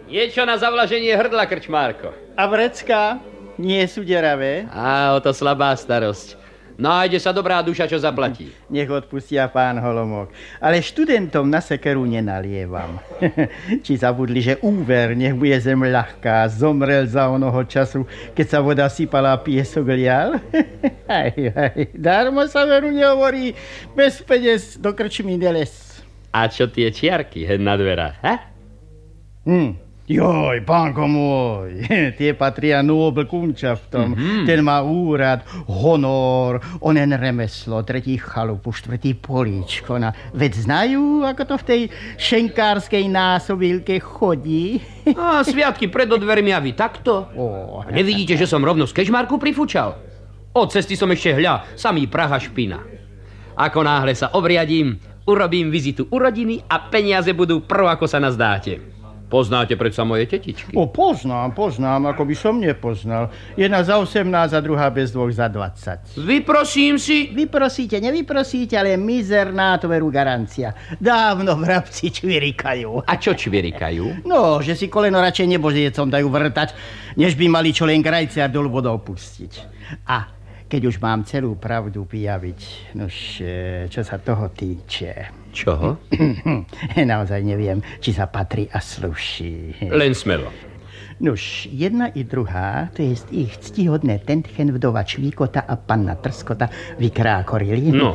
Niečo na zavlaženie hrdla, krčmárko. A vrecká? Nie sú deravé? Á, o to slabá starosť. Nájde sa dobrá duša, čo zaplatí. Nech odpustia pán Holomok. Ale študentom na sekeru nenalievam. Či zabudli, že úver, nech bude zem ľahká, zomrel za onoho času, keď sa voda sypala a piesok lial? Darmo sa veru nehovorí, bez peniaz do krčmy neles. A čo tie čiarky hen na dverách, ha? Joj, pánko môj, tie patria Nobel kunčaftom. Ten má úrad, honor, onen remeslo, tretí chalupu, štvrtý políčko. Veď znajú, ako to v tej šenkárskej násobilke chodí? A sviatky pred dvermi a vy takto? Nevidíte, že som rovno z kežmarku prifúčal? Od cesty som ešte samý prah a špina. Ako náhle sa obriadím, urobím vizitu u rodiny a peniaze budú prv, ako sa nazdáte. Poznáte predsa moje tetičky? Poznám, ako by som nepoznal. Jedna za 18 a druhá bez dvoch za 20. Vyprosím si... Vyprosíte, nevyprosíte, ale mizerná to veru garancia. Dávno vrabci čvirikajú. A čo čvirikajú? No, že si koleno radšej nebožiecom dajú vrtať, než by mali čo len krajciar dolu vodou pustiť. A keď už mám celú pravdu pijaviť, nož, čo sa toho týče... Čoho? Naozaj neviem, či sa patrí a sluší. Len smelo. Nuž, jedna i druhá, to jest ich ctihodné Tentchen, vdova Čvíkota a panna Trskota vykrákorili. No.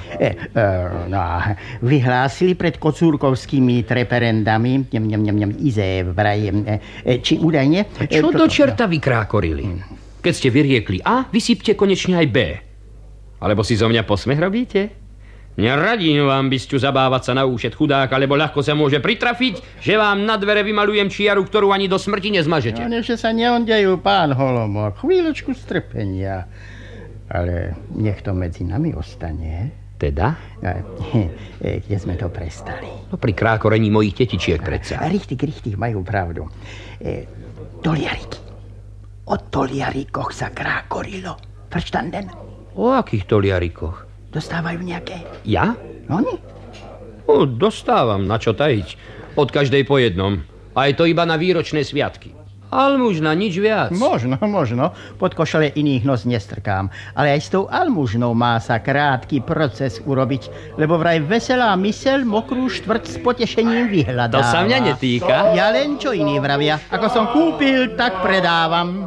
Vyhlásili pred kocúrkovskými treperendami, ize vraj, či údajne... Čo do čerta vykrákorili? Keď ste vyriekli A, vysypte konečne aj B. Alebo si zo mňa posmech robíte? Neradím vám, bysťu, zabávať sa na úšet chudáka, lebo ľahko sa môže pritrafiť, že vám na dvere vymalujem čiaru, ktorú ani do smrti nezmažete. No, neže sa neondejú, pán Holomok. Chvíľočku strpenia. Ale nech to medzi nami ostane. Teda? Kde sme to prestali? No pri krákorení mojich tetičiek predsa. Richtig, majú pravdu. Toliariky. O toliarikoch sa krákorilo. Verstanden? O akých toliarikoch? Dostávajú nejaké? Ja? Oni? Dostávam, na čo tajiť. Od každej po jednom. Aj to iba na výročné sviatky. Almužna, nič viac. Možno. Pod košele iných nos nestrkám. Ale aj s tou almužnou má sa krátky proces urobiť, lebo vraj veselá myseľ mokrú štvrť s potešením vyhľadáva. To sa mňa netýka. Ja len čo iní vravia. Ako som kúpil, tak predávam.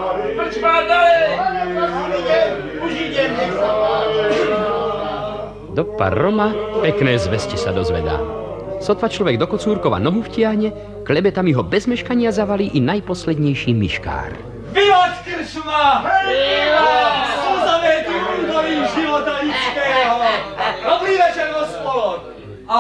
Do paroma pekné zvesti sa dozvedá. Sotva človek do kocúrkova nohu vtiahne, klebetami ho bez meškania zavalí i najposlednejší myškár. Vivat kršma! Vivat! Suzavětý údolí života lidského! Dobrý večer, gospod! A...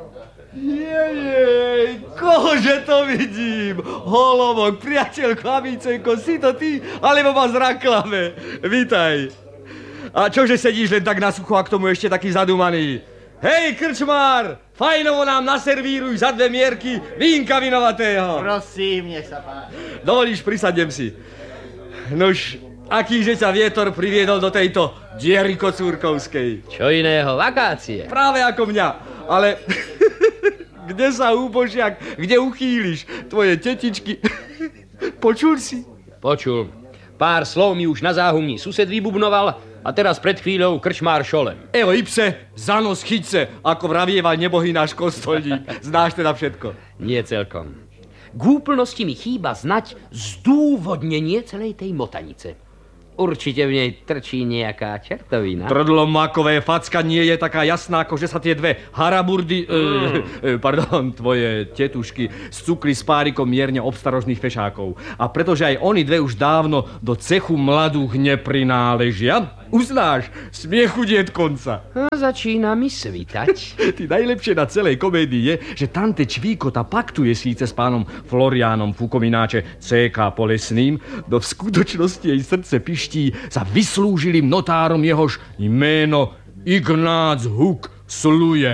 Jej, kohože to vidím? Holomok, priateľko, Amicenko, si to ty, alebo ma zraklame? Vítaj. A čože sedíš len tak na sucho a k tomu ešte taký zadumaný? Hej, krčmár, fajnovo nám naservíruj za 2 mierky vínka vinovatého. Prosím, nech sa páči. Dovolíš, prisadnem si. Nož, akýže ťa vietor priviedol do tejto diery kocúrkovskej? Čo iného, vakácie. Práve ako mňa, ale kde sa úbožiak, kde uchýliš tvoje tetičky? Počul si? Počul. Pár slov mi už na záhumní sused vybubnoval a teraz pred chvíľou krčmár šolem. Evo ipse, za nos chyťce, ako vravieval nebohý náš kostolník. Znáš teda všetko? Nie celkom. K úplnosti mi chýba znať zdôvodnenie celej tej motanice. Určite v nej trčí nejaká čertovina. Trdlomakové facka nie je taká jasná, ako že sa tie dve haraburdy, tvoje tetušky, scukli s párikom mierne obstarožných fešákov. A pretože aj oni dve už dávno do cechu mladúch neprináležia, uznáš, smiechu nie konca. Začína mi svitať. Ty najlepšie na celej komédii je, že tante Čvíkota paktuje síce s pánom Floriánom Fukomináče C.K. Polesným, no v skutočnosti jej srdce piští sa vyslúžilým notárom jehož jméno Ignác Huk sluje.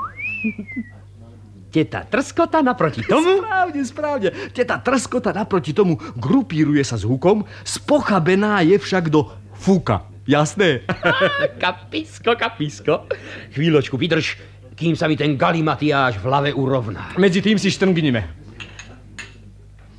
Teta Trskota naproti tomu? Správne. Teta Trskota naproti tomu grupíruje sa s Hukom, spochabená je však do Fuka. Jasné? Kapisko. Chvíľočku vydrž, kým sa mi ten galimatiáš v hlave urovná. Medzi tým si štrngnime.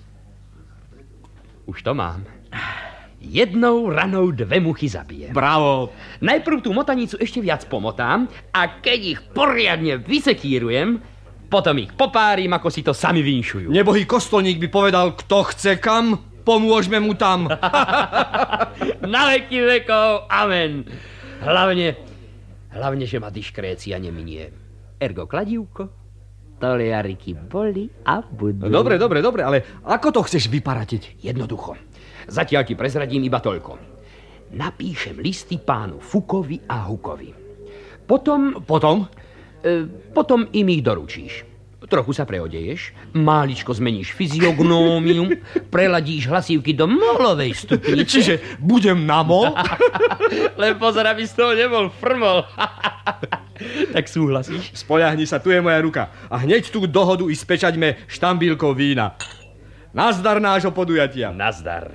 Už to mám. Jednou ranou 2 muchy zabijem. Bravo. Najprv tú motanicu ešte viac pomotám a keď ich poriadne vysekírujem, potom ich popárim, ako si to sami vinšujú. Nebohý kostolník by povedal, kto chce kam, pomôžeme mu tam. Na veky vekov, amen. Hlavne, že ma diškrécia neminie. Ergo kladívko, toliariky boli a budú. Dobre, ale ako to chceš vyparatiť? Jednoducho. Zatiaľ ti prezradím iba toľko. Napíšem listy pánu Fukovi a Hukovi. Potom im ich doručíš. Trochu sa preodeješ, máličko zmeníš fyziognómiu, preladíš hlasívky do molovej stupnice. Čiže budem na mol? Len pozor, aby z toho nebol frmol. Tak súhlasíš? Spoľahni sa, tu je moja ruka. A hneď tú dohodu i spečaťme štambílkou vína. Nazdar nášho podujatia. Nazdar.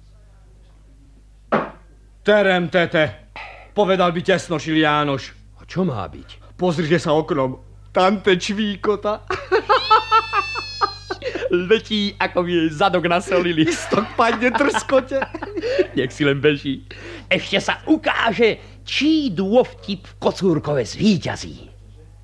Terem, tete. Povedal by tesnošil Jánoš. A čo má byť? Pozrite sa oknom. Tante čvíkota. Letí, ako by jej zadok nasolili. Stok padne trskote. Nech si len beží. Ešte sa ukáže, čí dôvtip v Kocúrkove zvíťazí.